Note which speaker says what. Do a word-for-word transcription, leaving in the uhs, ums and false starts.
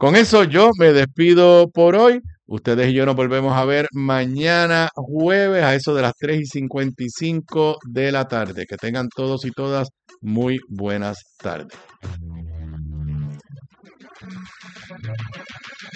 Speaker 1: Con eso yo me despido por hoy. Ustedes y yo nos volvemos a ver mañana jueves a eso de las tres y cincuenta y cinco de la tarde. Que tengan todos y todas muy buenas tardes.